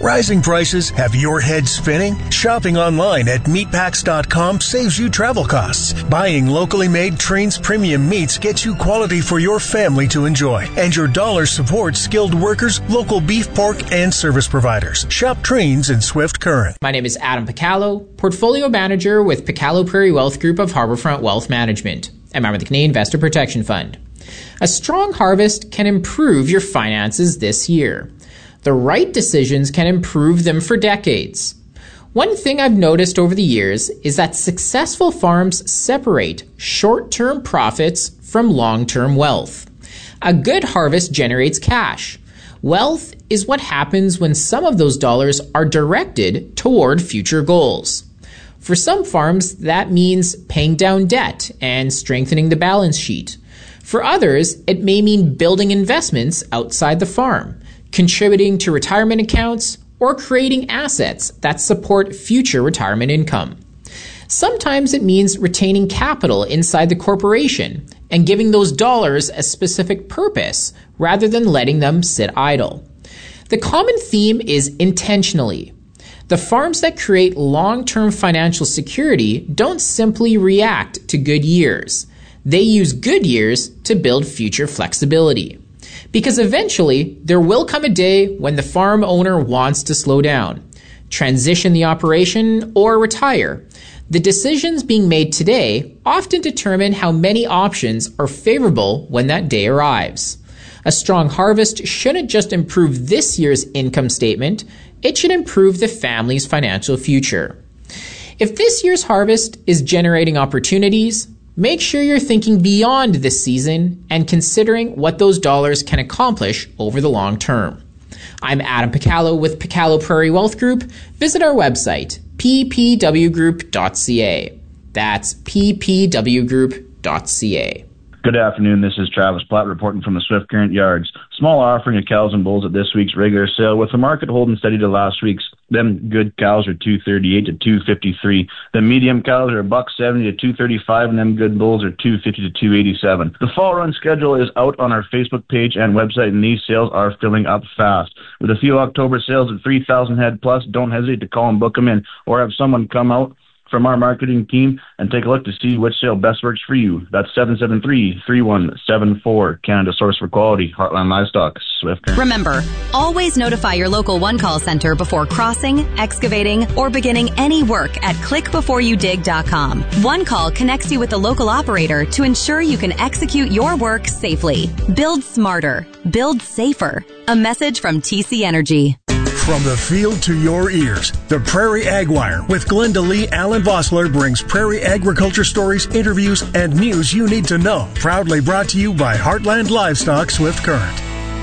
Rising prices have your head spinning? Shopping online at meatpacks.com saves you travel costs. Buying locally made Trains premium meats gets you quality for your family to enjoy. And your dollar supports skilled workers, local beef, pork, and service providers. Shop Trains in Swift Current. My name is Adam Picallo, Portfolio Manager with Picallo Prairie Wealth Group of Harbourfront Wealth Management. I'm member of the Canadian Investor Protection Fund. A strong harvest can improve your finances this year. The right decisions can improve them for decades. One thing I've noticed over the years is that successful farms separate short-term profits from long-term wealth. A good harvest generates cash. Wealth is what happens when some of those dollars are directed toward future goals. For some farms, that means paying down debt and strengthening the balance sheet. For others, it may mean building investments outside the farm, contributing to retirement accounts, or creating assets that support future retirement income. Sometimes it means retaining capital inside the corporation and giving those dollars a specific purpose rather than letting them sit idle. The common theme is intentionally. The farms that create long-term financial security don't simply react to good years. They use good years to build future flexibility. Because eventually, there will come a day when the farm owner wants to slow down, transition the operation, or retire. The decisions being made today often determine how many options are favorable when that day arrives. A strong harvest shouldn't just improve this year's income statement, it should improve the family's financial future. If this year's harvest is generating opportunities, make sure you're thinking beyond this season and considering what those dollars can accomplish over the long term. I'm Adam Picallo with Picallo Prairie Wealth Group. Visit our website, ppwgroup.ca. That's ppwgroup.ca. Good afternoon. This is Travis Platt reporting from the Swift Current Yards. Small offering of cows and bulls at this week's regular sale, with the market holding steady to last week's. Them good cows are $238 to $253. The medium cows are $170 to $235, and them good bulls are $250 to $287. The fall run schedule is out on our Facebook page and website, and these sales are filling up fast. With a few October sales at 3,000 head plus, don't hesitate to call and book them in, or have someone come out from our marketing team and take a look to see which sale best works for you. That's 773-3174. Canada Source for Quality, Heartland Livestock, Swift Current. Remember, always notify your local one-call center before crossing, excavating, or beginning any work at clickbeforeyoudig.com. One Call connects you with the local operator to ensure you can execute your work safely. Build smarter. Build safer. A message from TC Energy. From the field to your ears, the Prairie Ag Wire with Glenda Lee Allen Vossler brings prairie agriculture stories, interviews, and news you need to know. Proudly brought to you by Heartland Livestock Swift Current.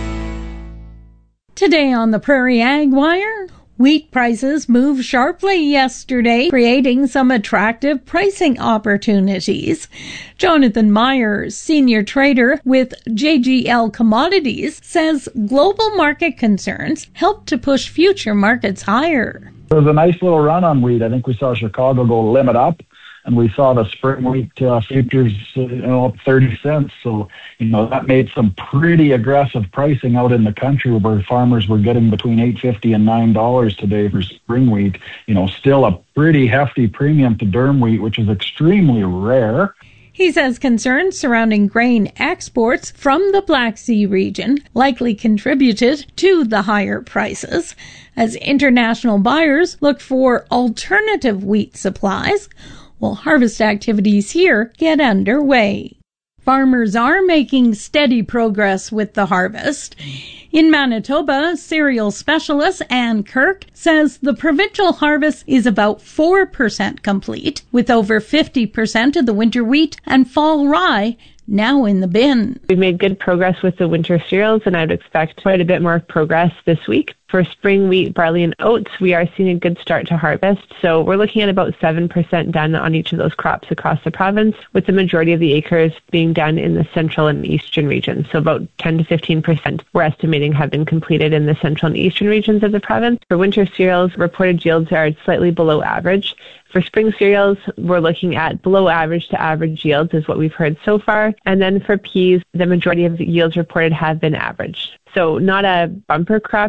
Today on the Prairie Ag Wire, wheat prices moved sharply yesterday, creating some attractive pricing opportunities. Jonathan Myers, senior trader with JGL Commodities, says global market concerns helped to push future markets higher. It was a nice little run on wheat. I think we saw Chicago go limit up, and we saw the spring wheat futures up 30 cents. So, that made some pretty aggressive pricing out in the country, where farmers were getting between $8.50 and $9 today for spring wheat. Still a pretty hefty premium to durum wheat, which is extremely rare. He says concerns surrounding grain exports from the Black Sea region likely contributed to the higher prices, as international buyers look for alternative wheat supplies, while harvest activities here get underway. Farmers are making steady progress with the harvest. In Manitoba, cereal specialist Ann Kirk says the provincial harvest is about 4% complete, with over 50% of the winter wheat and fall rye now in the bin. We've made good progress with the winter cereals, and I would expect quite a bit more progress this week. For spring wheat, barley, and oats, we are seeing a good start to harvest. So we're looking at about 7% done on each of those crops across the province, with the majority of the acres being done in the central and eastern regions. So about 10 to 15% we're estimating have been completed in the central and eastern regions of the province. For winter cereals, reported yields are slightly below average. For spring cereals, we're looking at below average to average yields is what we've heard so far. And then for peas, the majority of the yields reported have been average. So not a bumper crop